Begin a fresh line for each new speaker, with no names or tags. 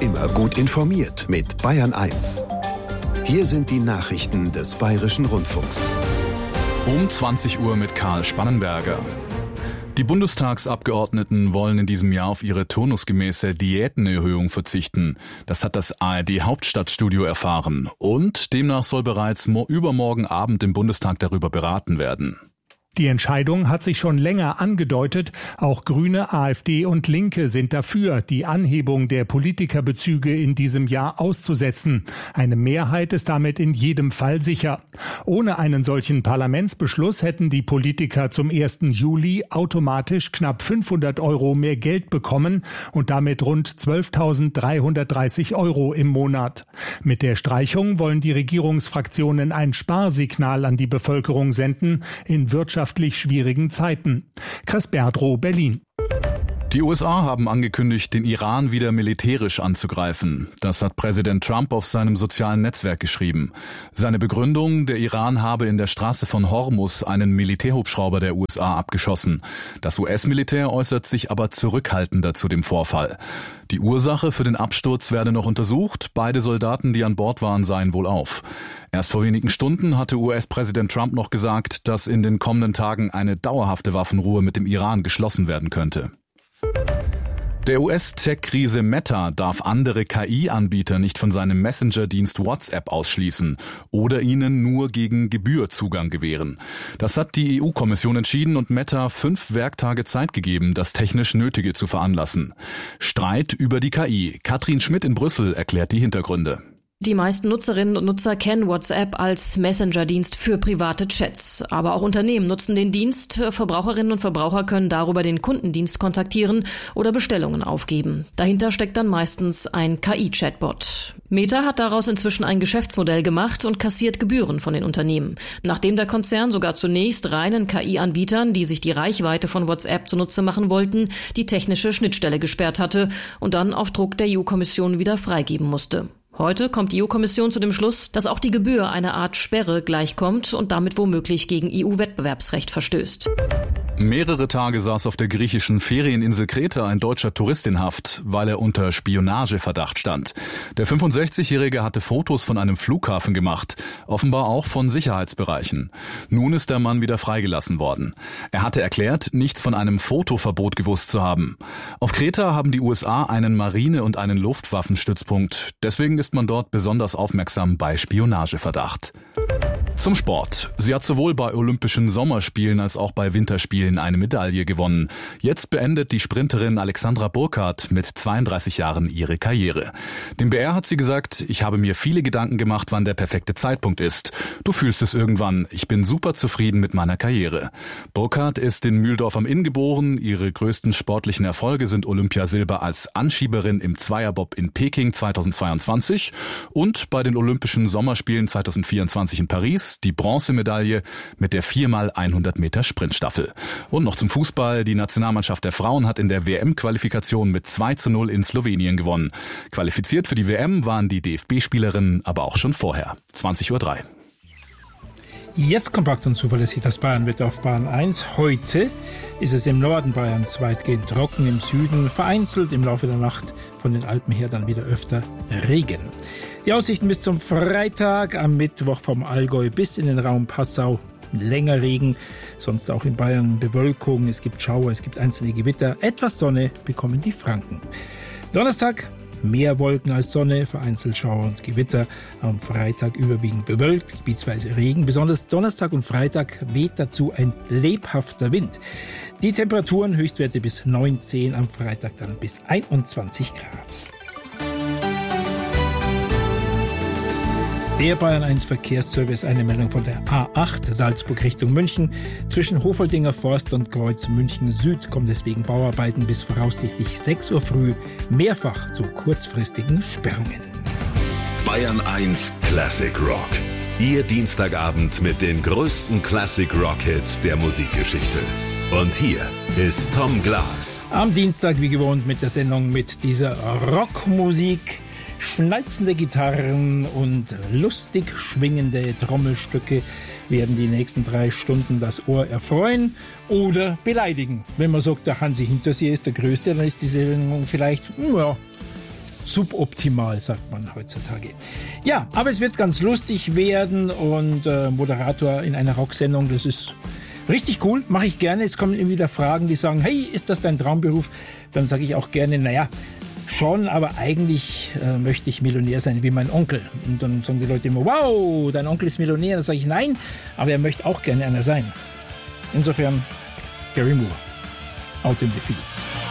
Immer gut informiert mit Bayern 1. Hier sind die Nachrichten des Bayerischen Rundfunks.
Um 20 Uhr mit Karl Spannenberger. Die Bundestagsabgeordneten wollen in diesem Jahr auf ihre turnusgemäße Diätenerhöhung verzichten. Das hat das ARD-Hauptstadtstudio erfahren. Und demnach soll bereits übermorgen Abend im Bundestag darüber beraten werden.
Die Entscheidung hat sich schon länger angedeutet. Auch Grüne, AfD und Linke sind dafür, die Anhebung der Politikerbezüge in diesem Jahr auszusetzen. Eine Mehrheit ist damit in jedem Fall sicher. Ohne einen solchen Parlamentsbeschluss hätten die Politiker zum 1. Juli automatisch knapp 500 € mehr Geld bekommen und damit rund 12.330 € im Monat. Mit der Streichung wollen die Regierungsfraktionen ein Sparsignal an die Bevölkerung senden in wirtschaftlich schwierigen Zeiten. Chris Berdrow, Berlin.
Die USA haben angekündigt, den Iran wieder militärisch anzugreifen. Das hat Präsident Trump auf seinem sozialen Netzwerk geschrieben. Seine Begründung, der Iran habe in der Straße von Hormuz einen Militärhubschrauber der USA abgeschossen. Das US-Militär äußert sich aber zurückhaltender zu dem Vorfall. Die Ursache für den Absturz werde noch untersucht. Beide Soldaten, die an Bord waren, seien wohlauf. Erst vor wenigen Stunden hatte US-Präsident Trump noch gesagt, dass in den kommenden Tagen eine dauerhafte Waffenruhe mit dem Iran geschlossen werden könnte. Der US-Tech-Riese Meta darf andere KI-Anbieter nicht von seinem Messenger-Dienst WhatsApp ausschließen oder ihnen nur gegen Gebühr Zugang gewähren. Das hat die EU-Kommission entschieden und Meta 5 Werktage Zeit gegeben, das technisch Nötige zu veranlassen. Streit über die KI. Katrin Schmidt in Brüssel erklärt die Hintergründe.
Die meisten Nutzerinnen und Nutzer kennen WhatsApp als Messenger-Dienst für private Chats. Aber auch Unternehmen nutzen den Dienst. Verbraucherinnen und Verbraucher können darüber den Kundendienst kontaktieren oder Bestellungen aufgeben. Dahinter steckt dann meistens ein KI-Chatbot. Meta hat daraus inzwischen ein Geschäftsmodell gemacht und kassiert Gebühren von den Unternehmen. Nachdem der Konzern sogar zunächst reinen KI-Anbietern, die sich die Reichweite von WhatsApp zunutze machen wollten, die technische Schnittstelle gesperrt hatte und dann auf Druck der EU-Kommission wieder freigeben musste. Heute kommt die EU-Kommission zu dem Schluss, dass auch die Gebühr einer Art Sperre gleichkommt und damit womöglich gegen EU-Wettbewerbsrecht verstößt.
Mehrere Tage saß auf der griechischen Ferieninsel Kreta ein deutscher Tourist in Haft, weil er unter Spionageverdacht stand. Der 65-Jährige hatte Fotos von einem Flughafen gemacht, offenbar auch von Sicherheitsbereichen. Nun ist der Mann wieder freigelassen worden. Er hatte erklärt, nichts von einem Fotoverbot gewusst zu haben. Auf Kreta haben die USA einen Marine- und einen Luftwaffenstützpunkt. Deswegen ist man dort besonders aufmerksam bei Spionageverdacht. Zum Sport. Sie hat sowohl bei Olympischen Sommerspielen als auch bei Winterspielen eine Medaille gewonnen. Jetzt beendet die Sprinterin Alexandra Burkhardt mit 32 Jahren ihre Karriere. Dem BR hat sie gesagt, ich habe mir viele Gedanken gemacht, wann der perfekte Zeitpunkt ist. Du fühlst es irgendwann. Ich bin super zufrieden mit meiner Karriere. Burkhardt ist in Mühldorf am Inn geboren. Ihre größten sportlichen Erfolge sind Olympiasilber als Anschieberin im Zweierbob in Peking 2022 und bei den Olympischen Sommerspielen 2024 in Paris die Bronzemedaille mit der 4x100 Meter Sprintstaffel. Und noch zum Fußball. Die Nationalmannschaft der Frauen hat in der WM-Qualifikation mit 2:0 in Slowenien gewonnen. Qualifiziert für die WM waren die DFB-Spielerinnen aber auch schon vorher. 20:03 Uhr.
Jetzt kompakt und zuverlässig das Bayernwetter auf Bayern 1. Heute ist es im Norden Bayerns weitgehend trocken, im Süden vereinzelt, im Laufe der Nacht von den Alpen her dann wieder öfter Regen. Die Aussichten bis zum Freitag, am Mittwoch vom Allgäu bis in den Raum Passau. Länger Regen, sonst auch in Bayern Bewölkung, es gibt Schauer, es gibt einzelne Gewitter. Etwas Sonne bekommen die Franken. Donnerstag mehr Wolken als Sonne, vereinzelt Schauer und Gewitter. Am Freitag überwiegend bewölkt, gebietsweise Regen. Besonders Donnerstag und Freitag weht dazu ein lebhafter Wind. Die Temperaturen Höchstwerte bis 19, am Freitag dann bis 21 Grad. Der Bayern 1 Verkehrsservice, eine Meldung von der A8 Salzburg Richtung München. Zwischen Hofoldinger Forst und Kreuz München Süd kommt es wegen Bauarbeiten bis voraussichtlich 6 Uhr früh mehrfach zu kurzfristigen Sperrungen.
Bayern 1 Classic Rock. Ihr Dienstagabend mit den größten Classic Rock Hits der Musikgeschichte. Und hier ist Tom Glas.
Am Dienstag wie gewohnt mit der Sendung mit dieser Rockmusik. Schnalzende Gitarren und lustig schwingende Trommelstücke werden die nächsten 3 Stunden das Ohr erfreuen oder beleidigen. Wenn man sagt, der Hansi Hinterseer ist der Größte, dann ist die Sendung vielleicht suboptimal, sagt man heutzutage. Ja, aber es wird ganz lustig werden und Moderator in einer Rocksendung, das ist richtig cool, mache ich gerne. Es kommen immer wieder Fragen, die sagen, hey, ist das dein Traumberuf? Dann sage ich auch gerne, naja, schon, aber eigentlich möchte ich Millionär sein wie mein Onkel. Und dann sagen die Leute immer, wow, dein Onkel ist Millionär. Dann sage ich, nein, aber er möchte auch gerne einer sein. Insofern, Gary Moore, Out in the Fields.